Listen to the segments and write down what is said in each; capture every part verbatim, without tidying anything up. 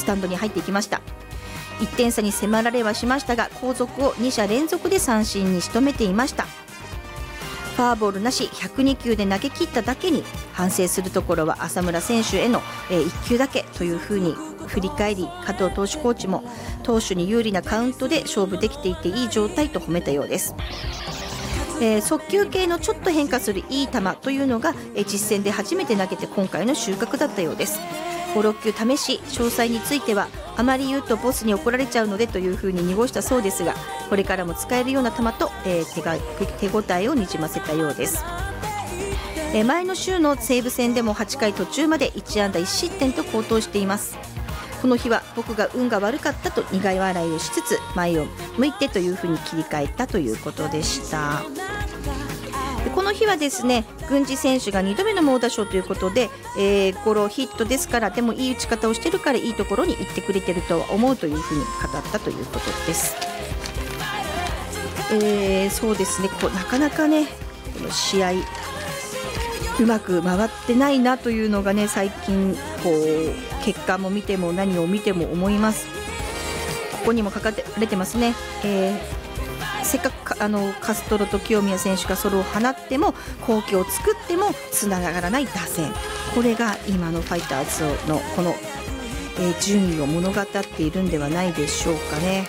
スタンドに入っていきました。いってん差に迫られはしましたが、後続をに者連続で三振に仕留めていました。フォアボールなしひゃくに球で投げ切っただけに、反省するところは浅村選手へのいっ球だけというふうに振り返り、加藤投手コーチも投手に有利なカウントで勝負できていていい状態と褒めたようです。えー、速球系のちょっと変化するいい球というのが、えー、実戦で初めて投げて今回の収穫だったようです。ご、ろっ球試し、詳細についてはあまり言うとボスに怒られちゃうのでというふうに濁したそうですが、これからも使えるような球と、えー、手が手応えをにじませたようです。えー、前の週の西武戦でもはちかい途中までいち安打いち失点と好投しています。この日は僕が運が悪かったと苦い笑いをしつつ、前を向いてというふうに切り替えたということでした。でこの日はですね、郡司選手がにどめの猛打賞ということで、えー、ゴロヒットですから、でもいい打ち方をしてるからいいところに行ってくれてるとは思うというふうに語ったということです。えー、そうですね、こうなかなかね、この試合うまく回ってないなというのがね、最近こう結果も見ても何を見ても思います。ここにも書かれてますね。えーせっかくあのカストロと清宮選手がソロを放っても、好機を作ってもつながらない打線、これが今のファイターズのこの、えー、順位を物語っているんではないでしょうかね。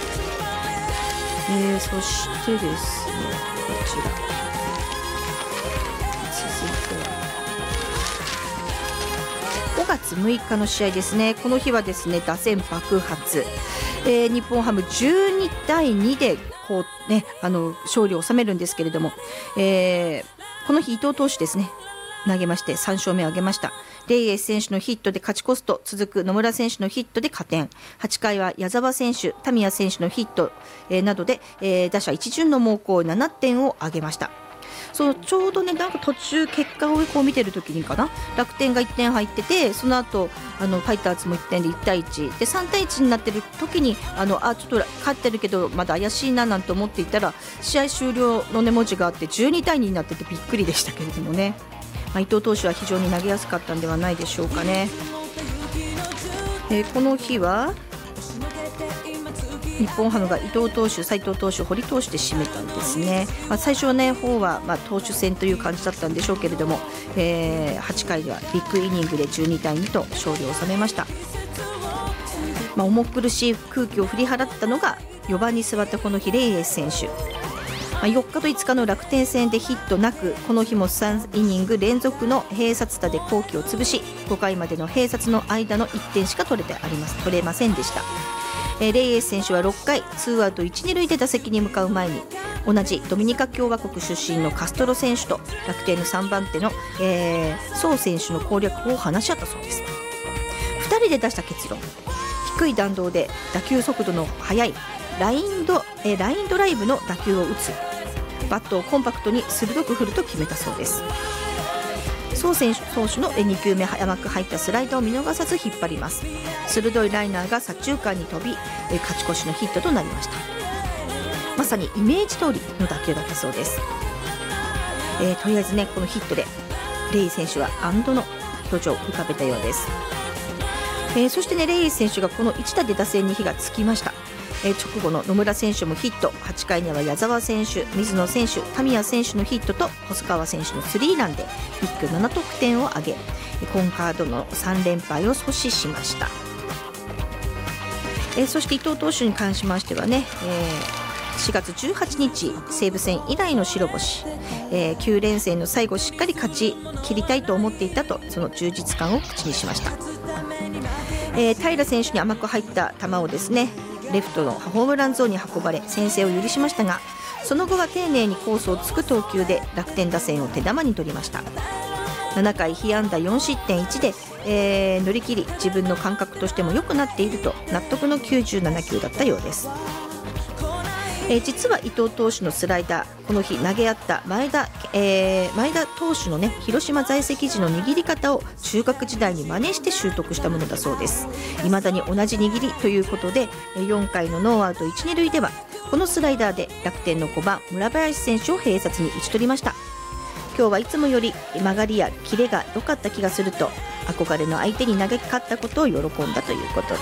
えー、そしてですね、こちら続いてはごがつむいかの試合ですね。この日はですね、打線爆発、えー、日本ハムじゅうにたいにでこう、ね、あの勝利を収めるんですけれども、えー、この日伊藤投手ですね、投げましてさん勝目を挙げました。レイエス選手のヒットで勝ち越すと、続く野村選手のヒットで加点、はちかいは矢澤選手、田宮選手のヒット、えー、などで、えー、打者一巡の猛攻ななてんを挙げました。そのちょうどね、なんか途中結果をこう見てる時にかな、楽天がいってん入ってて、その後あのファイターズもいってんでいちたいいちでさんたいいちになってる時に、あのあちょっと勝ってるけどまだ怪しいななんて思っていたら、試合終了の、ね、文字があってじゅうにたいにになっててびっくりでしたけれどもね、まあ、伊藤投手は非常に投げやすかったんではないでしょうかね。えー、この日は日本ハムが伊藤投手、斉藤投手、堀投手で締めたんですね。まあ、最初はね方はまあ投手戦という感じだったんでしょうけれども、えー、はちかいではビッグイニングでじゅうにたいにと勝利を収めました。まあ、重苦しい空気を振り払ったのがよばんに座ったこの日レイエス選手、まあ、よっかといつかの楽天戦でヒットなく、この日もさんイニング連続の併殺打で好機を潰し、ごかいまでの併殺の間のいってんしか取れてあります取れませんでした。えー、レイエス選手はろっかいツーアウトいち、に塁で打席に向かう前に、同じドミニカ共和国出身のカストロ選手と楽天のさんばんての、えー、ソウ選手の攻略を話し合ったそうです。ふたりで出した結論、低い弾道で打球速度の速いラインド、えー、ラインドライブの打球を打つ、バットをコンパクトに鋭く振ると決めたそうです。ソウ選手投手のに球目甘く入ったスライダーを見逃さず引っ張ります。鋭いライナーが左中間に飛び、勝ち越しのヒットとなりました。まさにイメージ通りの打球だったそうです。えー、とりあえずね、このヒットでレイ選手は安堵の表情を浮かべたようです。えー、そしてね、レイ選手がこのいち打で打線に火がつきました。えー、直後の野村選手もヒット、はちかいには矢澤選手、水野選手、田宮選手のヒットと細川選手のスリーランで一挙なな得点を挙げ、今カードのさん連敗を阻止しました。えー、そして伊藤投手に関しましてはね、えー、しがつじゅうはちにち西武戦以来の白星、えー、きゅう連戦の最後しっかり勝ち切りたいと思っていたと、その充実感を口にしました。えー、平選手に甘く入った球をですね、レフトのホームランゾーンに運ばれ先制を許しましたが、その後は丁寧にコースをつく投球で楽天打線を手玉に取りました。ななかい被安打よん失点いちで、えー、乗り切り、自分の感覚としても良くなっていると納得のきゅうじゅうなな球だったようです。えー、実は伊藤投手のスライダー、この日投げ合った前田、えー、前田投手のね、広島在籍時の握り方を中学時代に真似して習得したものだそうです。未だに同じ握りということで、よんかいのノーアウトいち、に塁ではこのスライダーで楽天のごばん村林選手を併殺に打ち取りました。今日はいつもより曲がりやキレが良かった気がすると、憧れの相手に投げ勝ったことを喜んだということ